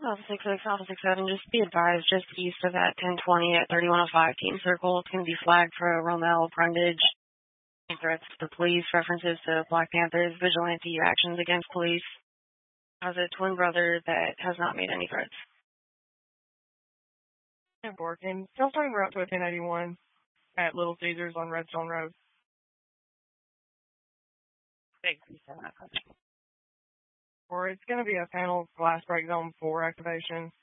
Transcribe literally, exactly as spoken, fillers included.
Alpha six six, Alpha six seven, just be advised, just east of that ten twenty at thirty-one oh five Team Circle, it's going to be flagged for Romel Brundage. Threats to police, references to Black Panthers, vigilante actions against police. Has a twin brother that has not made any threats. And Borkin, still starting route to a ten eighty-one at Little Caesars on Redstone Road. Thanks. Or it's going to be a panel glass break zone four activation.